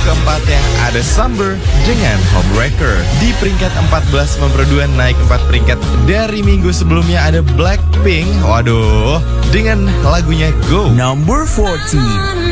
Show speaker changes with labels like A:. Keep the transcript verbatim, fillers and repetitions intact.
A: keempatnya ada Summer dengan Homewrecker. Di peringkat empat belas Membro dua naik empat peringkat dari minggu sebelumnya ada Blackpink. Waduh, dengan lagunya Go.
B: Number fourteen.